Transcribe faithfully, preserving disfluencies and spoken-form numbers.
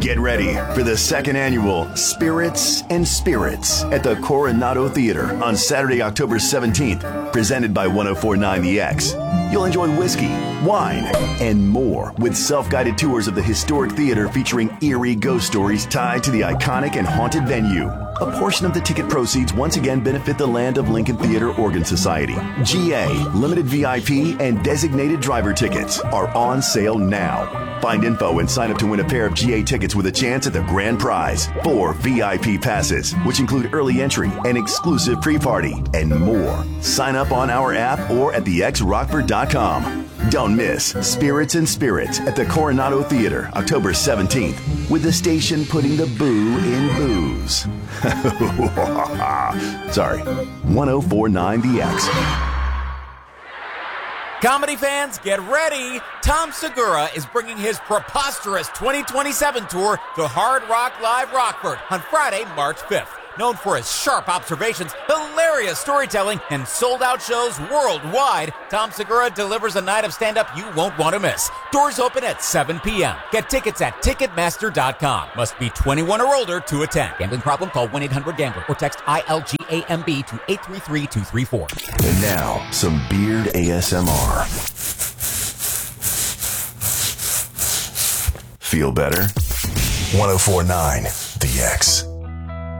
Get ready for the second annual Spirits and Spirits at the Coronado Theater on Saturday, October seventeenth, presented by ten forty-nine The X. You'll enjoy whiskey, wine, and more with self-guided tours of the historic theater featuring eerie ghost stories tied to the iconic and haunted venue. A portion of the ticket proceeds once again benefit the Land of Lincoln Theater Organ Society. G A, limited V I P, and designated driver tickets are on sale now. Find info and sign up to win a pair of G A tickets with a chance at the grand prize. Four V I P passes, which include early entry and exclusive pre-party, and more. Sign up on our app or at the x rockford dot com. Don't miss Spirits and Spirits at the Coronado Theater, October seventeenth, with the station putting the boo in booze. Sorry, ten forty-nine The X. Comedy fans, get ready! Tom Segura is bringing his preposterous twenty twenty-seven tour to Hard Rock Live Rockford on Friday, March fifth. Known for his sharp observations, hilarious storytelling, and sold-out shows worldwide, Tom Segura delivers a night of stand-up you won't want to miss. Doors open at seven p.m. Get tickets at ticketmaster dot com. Must be twenty-one or older to attend. Gambling problem? Call one eight hundred gambler or text I L G A M B to eight three three two three four. And now, some Beard A S M R. Feel better? ten forty-nine The X.